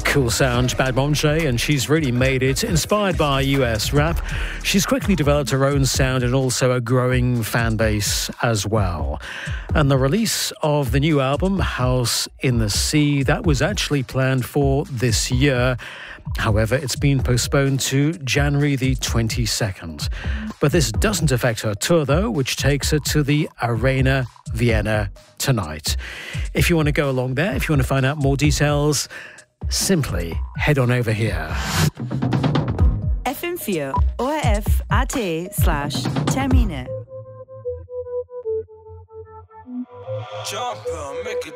Cool sound, Bad Montje, and she's really made it. Inspired by US rap, she's quickly developed her own sound and also a growing fan base as well. And the release of the new album, House in the Sea, that was actually planned for this year. However, it's been postponed to January the 22nd. But this doesn't affect her tour, though, which takes her to the Arena Vienna tonight. If you want to go along there, if you want to find out more details, simply head on over here. FM4 ORF.at/Termine. Jump, make it